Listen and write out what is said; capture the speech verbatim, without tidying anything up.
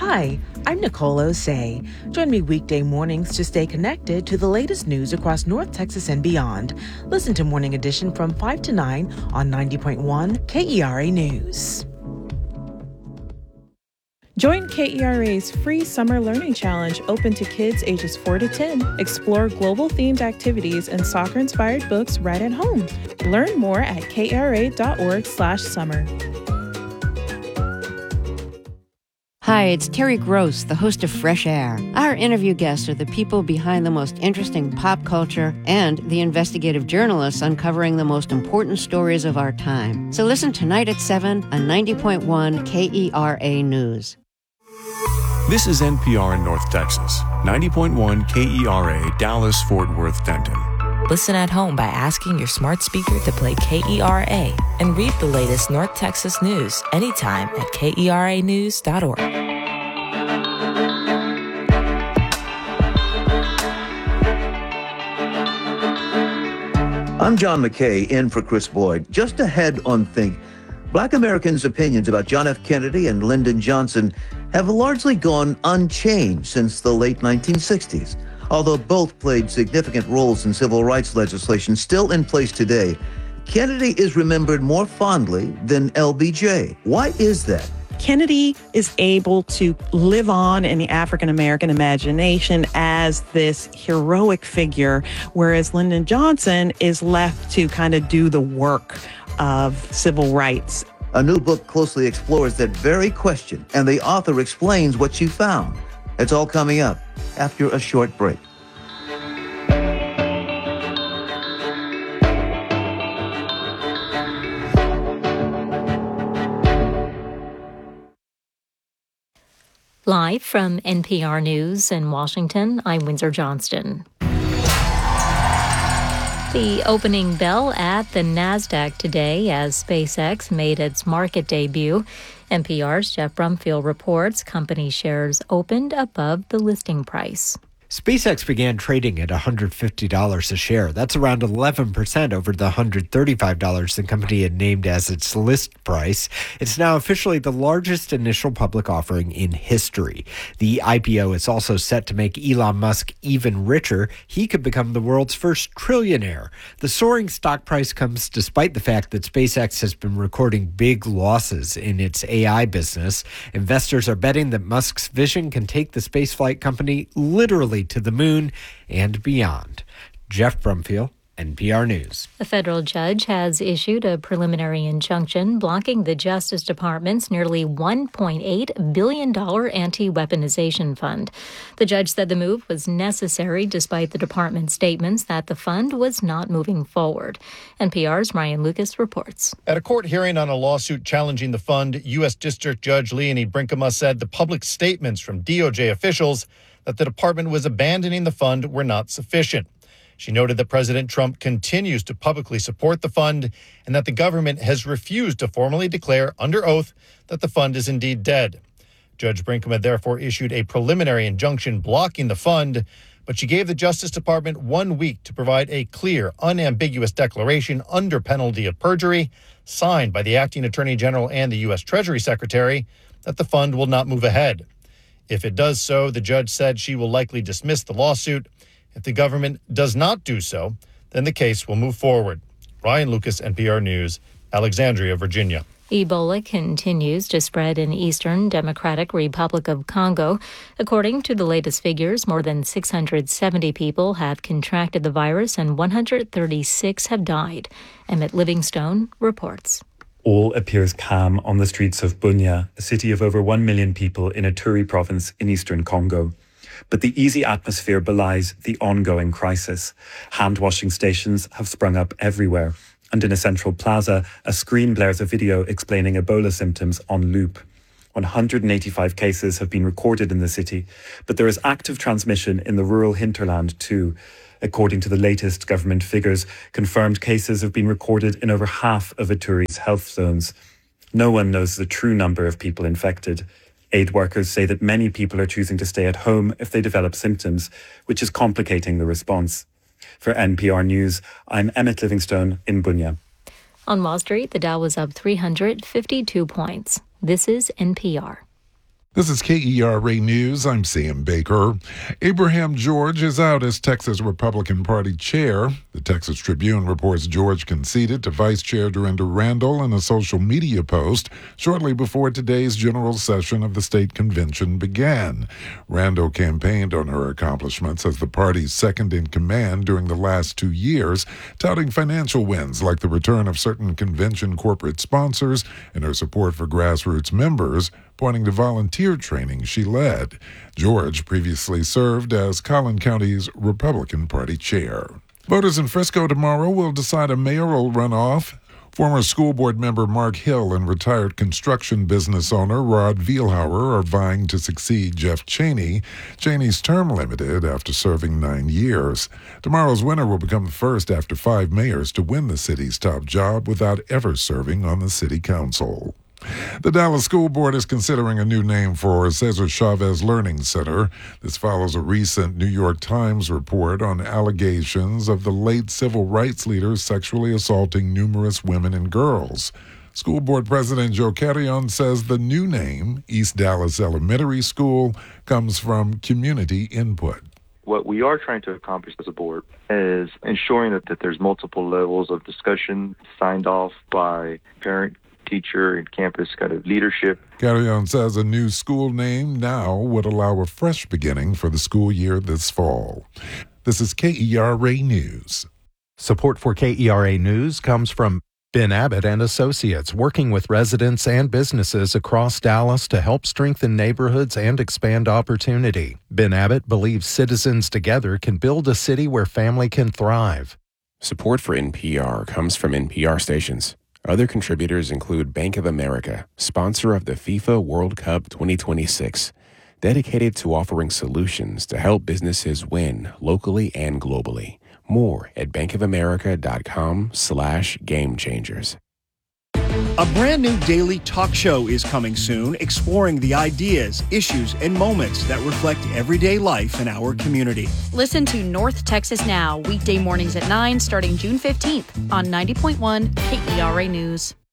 Hi, I'm Nicole Osei. Join me weekday mornings to stay connected to the latest news across North Texas and beyond. Listen to Morning Edition from five to nine on ninety point one K E R A News. Join K E R A's free Summer Learning Challenge open to kids ages four to ten. Explore global-themed activities and soccer-inspired books right at home. Learn more at kra.org slash summer. Hi, it's Terry Gross, the host of Fresh Air. Our interview guests are the people behind the most interesting pop culture and the investigative journalists uncovering the most important stories of our time. So listen tonight at seven on ninety point one K E R A News. This is N P R in North Texas, ninety point one K E R A, Dallas, Fort Worth, Denton. Listen at home by asking your smart speaker to play K E R A and read the latest North Texas news anytime at K E R A news dot org. I'm John McKay, in for Chris Boyd. Just ahead on Think, Black Americans' opinions about John F. Kennedy and Lyndon Johnson have largely gone unchanged since the late nineteen sixties. Although both played significant roles in civil rights legislation still in place today, Kennedy is remembered more fondly than L B J. Why is that? Kennedy is able to live on in the African-American imagination as this heroic figure, whereas Lyndon Johnson is left to kind of do the work of civil rights. A new book closely explores that very question, and the author explains what she found. It's all coming up after a short break. Live from N P R News in Washington, I'm Windsor Johnston. The opening bell at the NASDAQ today as SpaceX made its market debut. N P R's Jeff Brumfield reports company shares opened above the listing price. SpaceX began trading at one hundred fifty dollars a share. That's around eleven percent over the one hundred thirty-five dollars the company had named as its list price. It's now officially the largest initial public offering in history. The I P O is also set to make Elon Musk even richer. He could become the world's first trillionaire. The soaring stock price comes despite the fact that SpaceX has been recording big losses in its A I business. Investors are betting that Musk's vision can take the spaceflight company literally to the moon and beyond. Jeff Brumfield, N P R News. A federal judge has issued a preliminary injunction blocking the Justice Department's nearly one point eight billion dollars anti-weaponization fund. The judge said the move was necessary despite the department's statements that the fund was not moving forward. N P R's Ryan Lucas reports. At a court hearing on a lawsuit challenging the fund, U S District Judge Leonie Brinkema said the public statements from D O J officials that the department was abandoning the fund were not sufficient. She noted that President Trump continues to publicly support the fund and that the government has refused to formally declare under oath that the fund is indeed dead. Judge Brinkema therefore issued a preliminary injunction blocking the fund, but she gave the Justice Department one week to provide a clear, unambiguous declaration under penalty of perjury, signed by the acting Attorney General and the U S Treasury Secretary, that the fund will not move ahead. If it does so, the judge said she will likely dismiss the lawsuit. If the government does not do so, then the case will move forward. Ryan Lucas, N P R News, Alexandria, Virginia. Ebola continues to spread in Eastern Democratic Republic of Congo. According to the latest figures, more than six hundred seventy people have contracted the virus and one hundred thirty-six have died. Emmett Livingstone reports. All appears calm on the streets of Bunia, a city of over one million people in Ituri province in eastern Congo. But the easy atmosphere belies the ongoing crisis. Hand-washing stations have sprung up everywhere. And in a central plaza, a screen blares a video explaining Ebola symptoms on loop. one hundred eighty-five cases have been recorded in the city, but there is active transmission in the rural hinterland too. According to the latest government figures, confirmed cases have been recorded in over half of Ituri's health zones. No one knows the true number of people infected. Aid workers say that many people are choosing to stay at home if they develop symptoms, which is complicating the response. For N P R News, I'm Emmett Livingstone in Bunia. On Wall Street, the Dow was up three hundred fifty-two points. This is N P R. This is K E R A News. I'm Sam Baker. Abraham George is out as Texas Republican Party chair. The Texas Tribune reports George conceded to Vice Chair Dorinda Randall in a social media post shortly before today's general session of the state convention began. Randall campaigned on her accomplishments as the party's second in command during the last two years, touting financial wins like the return of certain convention corporate sponsors and her support for grassroots members, pointing to volunteer training she led. George previously served as Collin County's Republican Party chair. Voters in Frisco tomorrow will decide a mayoral runoff. Former school board member Mark Hill and retired construction business owner Rod Vielhauer are vying to succeed Jeff Cheney. Cheney's term limited after serving nine years. Tomorrow's winner will become the first after five mayors to win the city's top job without ever serving on the city council. The Dallas School Board is considering a new name for Cesar Chavez Learning Center. This follows a recent New York Times report on allegations of the late civil rights leader sexually assaulting numerous women and girls. School Board President Joe Carrion says the new name, East Dallas Elementary School, comes from community input. What we are trying to accomplish as a board is ensuring that, that there's multiple levels of discussion signed off by parent, teacher, and campus kind of leadership. Carrion says a new school name now would allow a fresh beginning for the school year this fall. This is K E R A News. Support for K E R A News comes from Ben Abbott and Associates, working with residents and businesses across Dallas to help strengthen neighborhoods and expand opportunity. Ben Abbott believes citizens together can build a city where family can thrive. Support for N P R comes from N P R stations. Other contributors include Bank of America, sponsor of the FIFA World Cup twenty twenty-six, dedicated to offering solutions to help businesses win locally and globally. More at bankofamerica.com slash game changers. A brand new daily talk show is coming soon, exploring the ideas, issues, and moments that reflect everyday life in our community. Listen to North Texas Now, weekday mornings at nine, starting June fifteenth on ninety point one K E R A News.